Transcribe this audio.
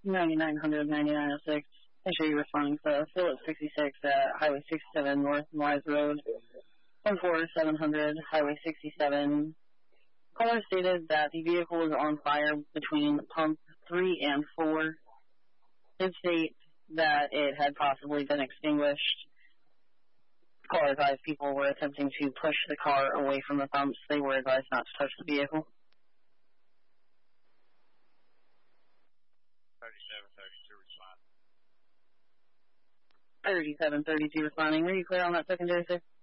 9900 9906. Make sure you're responding to Phillips 66 at Highway 67 North Wise Road, 14700 Highway 67. Caller stated that the vehicle was on fire between pump 3 and 4. Did state that it had possibly been extinguished. Caller advised people were attempting to push the car away from the pumps. They were advised not to touch the vehicle. 3732 responding. 3732 responding. Were you clear on that secondary, sir?